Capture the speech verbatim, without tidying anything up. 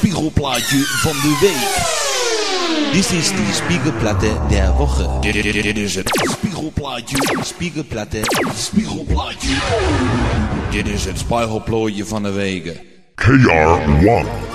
spiegelplaatje van de week. Dit is die spiegelplatte der Woche. Dit, dit, dit is het spiegelplaatje, spiegelplatte, spiegelplaatje. Dit is het spiegelplooitje van de week. K R one.